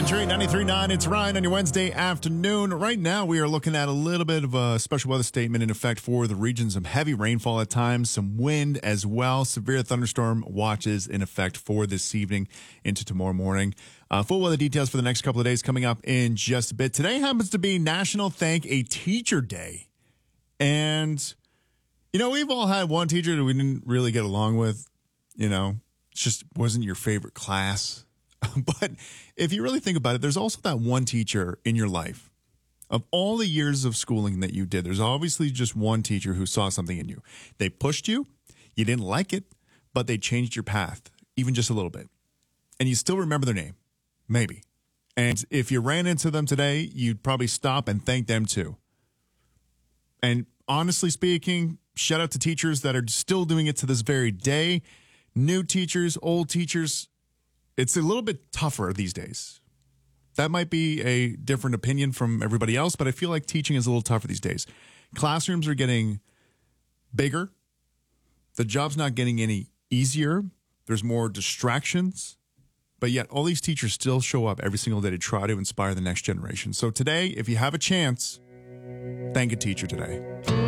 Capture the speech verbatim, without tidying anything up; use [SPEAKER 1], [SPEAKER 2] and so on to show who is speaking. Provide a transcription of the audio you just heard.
[SPEAKER 1] Country ninety-three point nine. It's Ryan on your Wednesday afternoon. Right now, we are looking at a little bit of a special weather statement in effect for the regions. Some heavy rainfall at times, some wind as well. Severe thunderstorm watches in effect for this evening into tomorrow morning. Uh, full weather details for the next couple of days coming up in just a bit. Today happens to be National Thank a Teacher Day. And, you know, we've all had one teacher that we didn't really get along with. You know, it just wasn't your favorite class. But if you really think about it, there's also that one teacher in your life. Of all the years of schooling that you did, there's obviously just one teacher who saw something in you. They pushed you, you didn't like it, but they changed your path, even just a little bit. And you still remember their name, maybe. And if you ran into them today, you'd probably stop and thank them too. And honestly speaking, shout out to teachers that are still doing it to this very day. New teachers, old teachers. It's a little bit tougher these days. That might be a different opinion from everybody else, but I feel like teaching is a little tougher these days. Classrooms are getting bigger. The job's not getting any easier. There's more distractions. But yet all these teachers still show up every single day to try to inspire the next generation. So today, if you have a chance, thank a teacher today.